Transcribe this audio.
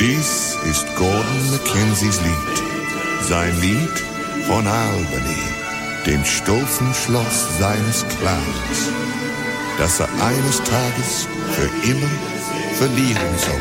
Dies ist Gordon Mackenzies Lied. Sein Lied von Albany, dem stolzen Schloss seines Clans, das eines Tages für immer verlieren soll.